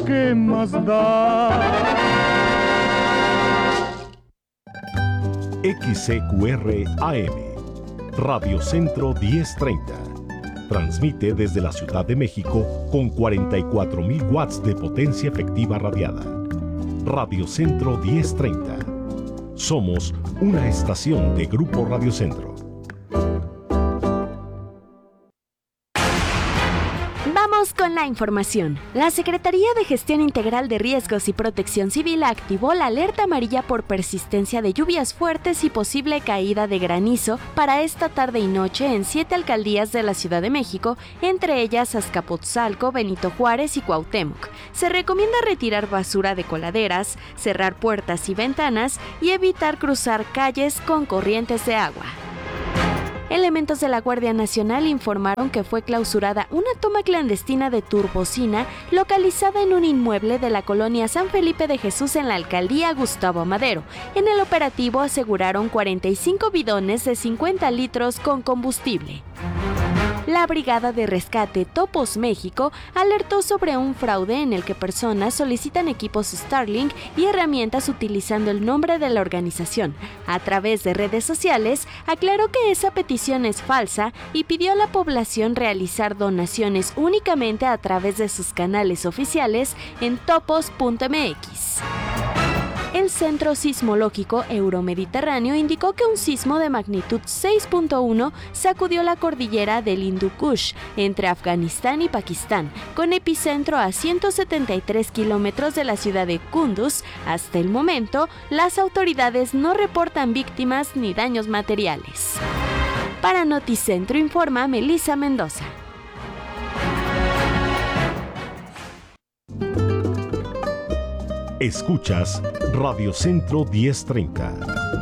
¿qué más da? XCQR AM, Radio Centro 1030. Transmite desde la Ciudad de México con 44.000 watts de potencia efectiva radiada. Radio Centro 1030. Somos una estación de Grupo Radio Centro. Vamos con la información. La Secretaría de Gestión Integral de Riesgos y Protección Civil activó la alerta amarilla por persistencia de lluvias fuertes y posible caída de granizo para esta tarde y noche en 7 alcaldías de la Ciudad de México, entre ellas Azcapotzalco, Benito Juárez y Cuauhtémoc. Se recomienda retirar basura de coladeras, cerrar puertas y ventanas y evitar cruzar calles con corrientes de agua. Elementos de la Guardia Nacional informaron que fue clausurada una toma clandestina de turbocina localizada en un inmueble de la colonia San Felipe de Jesús en la alcaldía Gustavo Madero. En el operativo aseguraron 45 bidones de 50 litros con combustible. La Brigada de Rescate Topos México alertó sobre un fraude en el que personas solicitan equipos Starlink y herramientas utilizando el nombre de la organización. A través de redes sociales, aclaró que esa petición es falsa y pidió a la población realizar donaciones únicamente a través de sus canales oficiales en topos.mx. El Centro Sismológico Euromediterráneo indicó que un sismo de magnitud 6.1 sacudió la cordillera del Hindu Kush entre Afganistán y Pakistán, con epicentro a 173 kilómetros de la ciudad de Kunduz. Hasta el momento, las autoridades no reportan víctimas ni daños materiales. Para Noticentro informa Melissa Mendoza. Escuchas Radio Centro 1030.